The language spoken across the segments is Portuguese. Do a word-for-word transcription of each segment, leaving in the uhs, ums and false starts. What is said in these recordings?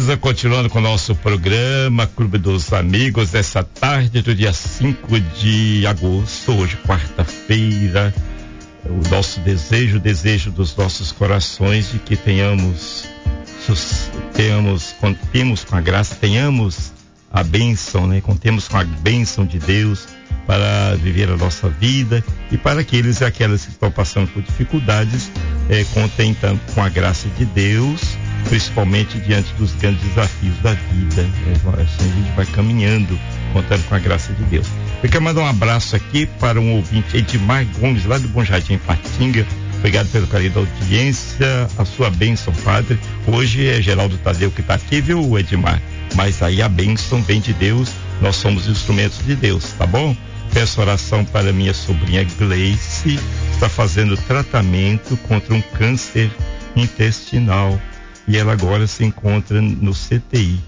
Estamos continuando com o nosso programa Clube dos Amigos dessa tarde do dia cinco de agosto, hoje quarta-feira. O nosso desejo, o desejo dos nossos corações de que tenhamos, tenhamos, contemos com a graça, tenhamos a bênção, né? Contemos com a bênção de Deus para viver a nossa vida, e para aqueles e aquelas que estão passando por dificuldades, eh, contem então com a graça de Deus, principalmente diante dos grandes desafios da vida. Assim a gente vai caminhando, contando com a graça de Deus. Eu quero mandar um abraço aqui para um ouvinte, Edmar Gomes, lá do Bom Jardim, Patinga. Obrigado pelo carinho da audiência, a sua bênção, Padre. Hoje é Geraldo Tadeu que está aqui, viu, Edmar? Mas aí a bênção vem de Deus, nós somos instrumentos de Deus, tá bom? Peço oração para minha sobrinha Gleice, está fazendo tratamento contra um câncer intestinal e ela agora se encontra no C T I,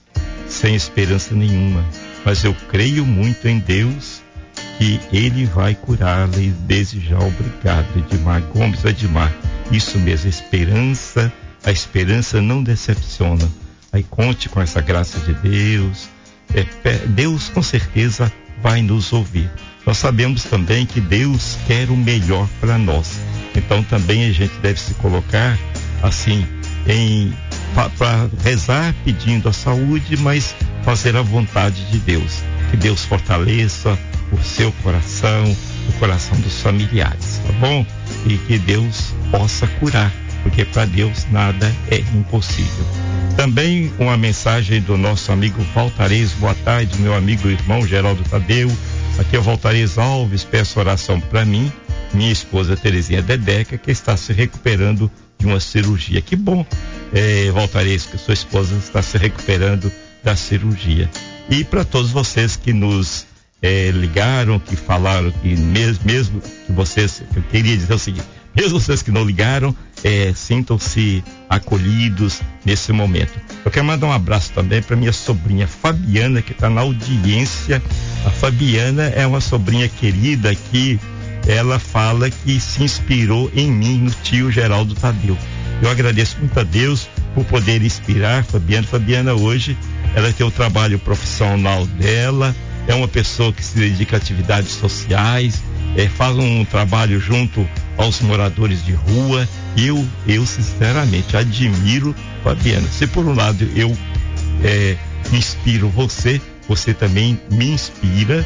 sem esperança nenhuma. Mas eu creio muito em Deus que Ele vai curá-la, e desde já obrigado, Edmar Gomes. Edmar, isso mesmo, esperança, a esperança não decepciona. Aí conte com essa graça de Deus, é, Deus com certeza vai nos ouvir. Nós sabemos também que Deus quer o melhor para nós, então também a gente deve se colocar assim em para rezar pedindo a saúde, mas fazer a vontade de Deus, que Deus fortaleça o seu coração, o coração dos familiares, tá bom? E que Deus possa curar, porque para Deus nada é impossível. Também uma mensagem do nosso amigo Valtarez. Boa tarde, meu amigo e irmão Geraldo Tadeu. Aqui é o Valtarez Alves. Peço oração para mim, minha esposa Terezinha Dedeca, que está se recuperando de uma cirurgia. Que bom, é, Valtarez, que sua esposa está se recuperando da cirurgia. E para todos vocês que nos é, ligaram, que falaram que mesmo, mesmo que vocês, eu queria dizer o seguinte, mesmo vocês que não ligaram, é, sintam-se acolhidos nesse momento. Eu quero mandar um abraço também para minha sobrinha Fabiana, que está na audiência. A Fabiana é uma sobrinha querida que ela fala que se inspirou em mim, no tio Geraldo Tadeu. Eu agradeço muito a Deus por poder inspirar Fabiana. Fabiana hoje, ela tem o trabalho profissional dela, é uma pessoa que se dedica a atividades sociais, é, faz um trabalho junto aos moradores de rua. Eu, eu sinceramente admiro Fabiana. Se por um lado eu é, inspiro você, você também me inspira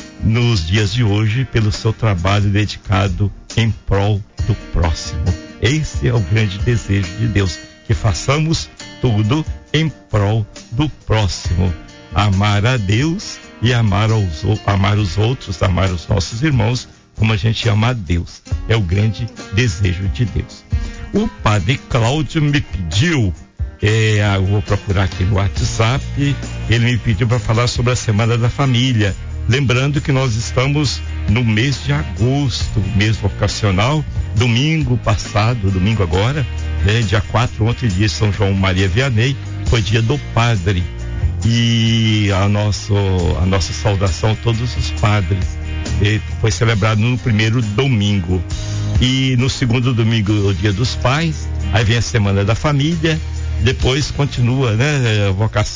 nos dias de hoje pelo seu trabalho dedicado em prol do próximo. Esse é o grande desejo de Deus, que façamos tudo em prol do próximo. Amar a Deus e amar, aos, amar os outros, amar os nossos irmãos, como a gente ama a Deus. É o grande desejo de Deus. O padre Cláudio me pediu, é, eu vou procurar aqui no WhatsApp, ele me pediu para falar sobre a Semana da Família. Lembrando que nós estamos no mês de agosto, mês vocacional. Domingo passado, domingo agora, né, dia quatro, ontem, dia de São João Maria Vianney, foi dia do padre. E a, nosso, a nossa saudação a todos os padres. E foi celebrado no primeiro domingo. E no segundo domingo, o dia dos pais. Aí vem a Semana da Família. Depois continua, né, a vocação.